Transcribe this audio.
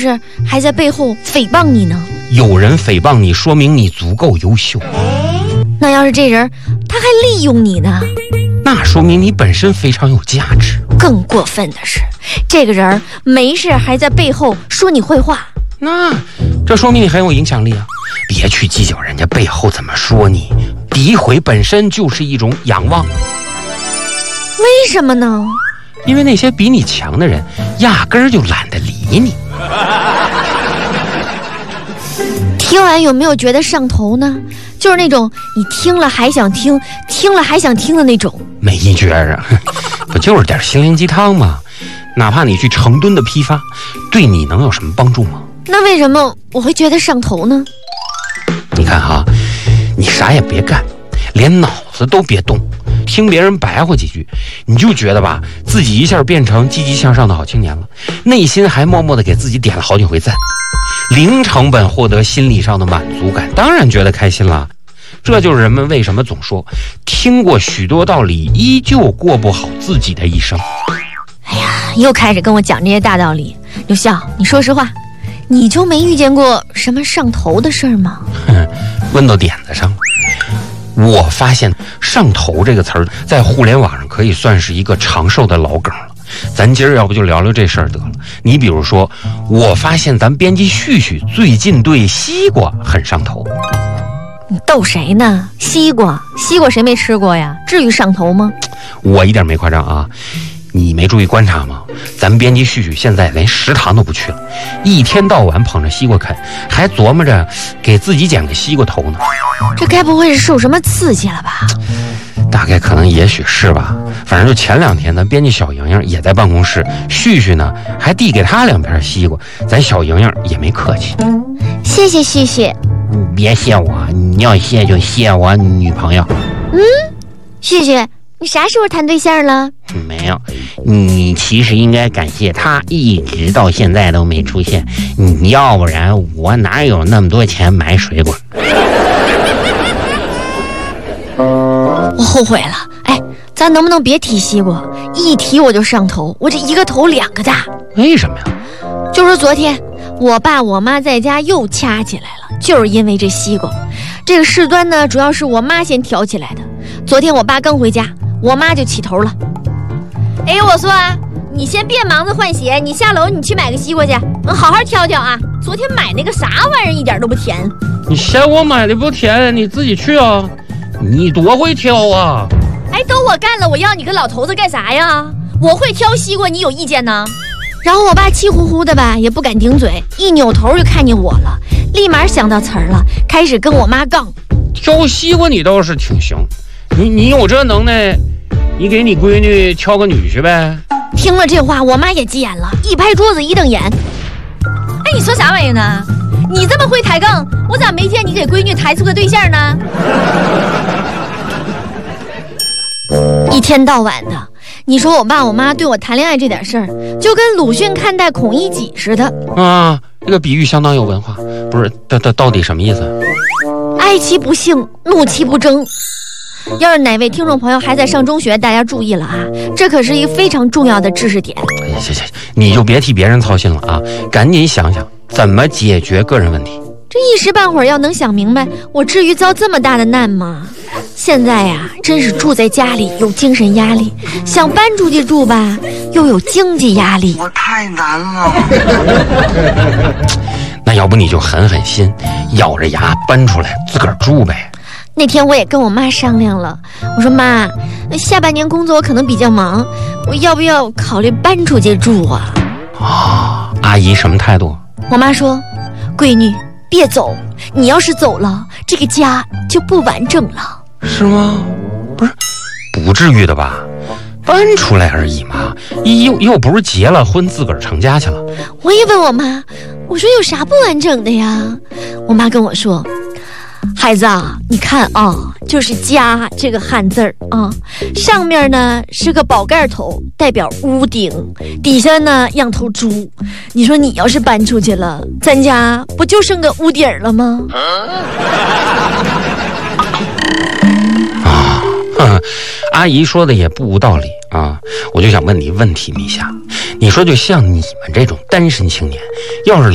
是还在背后诽谤你呢？ 有人诽谤你，说明你足够优秀。 那要是这人他还利用你呢？ 那说明你本身非常有价值。 更过分的是，这个人没事还在背后说你坏话。 那这说明你很有影响力啊！别去计较人家背后怎么说你，诋毁本身就是一种仰望。 为什么呢？ 因为那些比你强的人压根儿就懒得理你。 听完有没有觉得上头呢？就是那种你听了还想听，听了还想听的那种。 没觉着，不就是点心灵鸡汤吗？哪怕你去成吨的批发，对你能有什么帮助吗？ 那为什么我会觉得上头呢？ 你看哈，你啥也别干，连脑子都别动，听别人白话几句，你就觉得吧，自己一下变成积极向上的好青年了，内心还默默地给自己点了好几回赞，零成本获得心理上的满足感，当然觉得开心了。这就是人们为什么总说听过许多道理，依旧过不好自己的一生。 哎呀，又开始跟我讲这些大道理。刘笑，你说实话，你就没遇见过什么上头的事儿吗？ 问到点子上了。我发现上头这个词儿在互联网上可以算是一个长寿的老梗了。咱今儿要不就聊聊这事儿得了。你比如说，我发现咱编辑旭旭最近对西瓜很上头。 你逗谁呢？西瓜谁没吃过呀？至于上头吗？ 我一点没夸张啊。你没注意观察吗？咱编辑旭旭现在连食堂都不去了，一天到晚捧着西瓜啃，还琢磨着给自己剪个西瓜头呢。 这该不会是受什么刺激了吧？ 大概可能也许是吧。反正就前2天咱编辑小莹莹也在办公室，旭旭呢还递给他2片西瓜，咱小莹莹也没客气。 谢谢旭旭。 别谢我，你要谢就谢我女朋友。 旭旭，你啥时候谈对象了？ 没有，你其实应该感谢他一直到现在都没出现，你要不然我哪有那么多钱买水果。 我后悔了。哎，咱能不能别提西瓜？一提我就上头，我这一个头2个大。 为什么呀？ 就是昨天我爸我妈在家又掐起来了，就是因为这西瓜。这个事端呢，主要是我妈先挑起来的。昨天我爸刚回家，我妈就起头了。哎，我说啊，你先别忙着换鞋，你下楼你去买个西瓜去，好好挑挑啊。昨天买那个啥玩意儿一点都不甜。 你嫌我买的不甜，你自己去啊。你多会挑啊。 哎，都我干了，我要你个老头子干啥呀？我会挑西瓜，你有意见呢？然后我爸气呼呼的吧，也不敢顶嘴，一扭头就看见我了，立马想到词儿了，开始跟我妈杠。 挑西瓜你倒是挺行，你有这能耐，你给你闺女挑个女婿呗。 听了这话，我妈也急眼了，一拍桌子一瞪眼。哎，你说啥玩意儿呢？你这么会抬杠，我咋没见你给闺女抬出个对象呢？一天到晚的，你说我爸我妈对我谈恋爱这点事儿，就跟鲁迅看待孔乙己似的啊。这个比喻相当有文化，不是到底什么意思？ 哀其不幸，怒其不争。要是哪位听众朋友还在上中学，大家注意了啊，这可是一个非常重要的知识点。 行，你就别替别人操心了啊，赶紧想想怎么解决个人问题。 这一时半会儿要能想明白，我至于遭这么大的难吗？现在呀，真是住在家里有精神压力，想搬出去住吧，又有经济压力。 我太难了。 那要不你就狠狠心，咬着牙搬出来自个儿住呗。 那天我也跟我妈商量了，我说妈，下半年工作我可能比较忙，我要不要考虑搬出去住啊？ 阿姨什么态度？ 我妈说，闺女别走，你要是走了，这个家就不完整了。 是吗？不至于的吧？搬出来而已嘛，又不是结了婚自个儿成家去了。 我也问我妈，我说有啥不完整的呀？我妈跟我说，孩子啊，你看啊，就是家这个汉字儿啊，上面呢是个宝盖头，代表屋顶，底下呢养头猪。你说你要是搬出去了，咱家不就剩个屋顶了吗？ 阿姨说的也不无道理啊，我就想问你问题一下，你说就像你们这种单身青年，要是